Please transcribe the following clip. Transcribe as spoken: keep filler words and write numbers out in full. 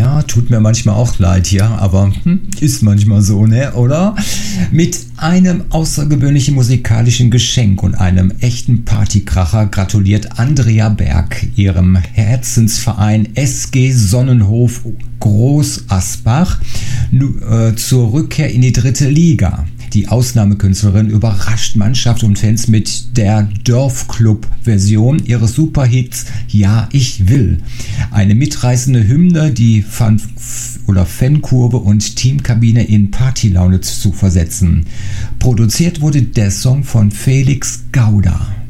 Ja, tut mir manchmal auch leid hier, aber hm, ist manchmal so, ne, oder? Mit einem außergewöhnlichen musikalischen Geschenk und einem echten Partykracher gratuliert Andrea Berg ihrem Herzensverein S G Sonnenhof Groß Asbach äh, zur Rückkehr in die dritte Liga. Die Ausnahmekünstlerin überrascht Mannschaft und Fans mit der Dorfclub-Version ihres Superhits Ja, ich will. Eine mitreißende Hymne, die Fan- oder Fankurve und Teamkabine in Partylaune zu versetzen. Produziert wurde der Song von Felix Gauder.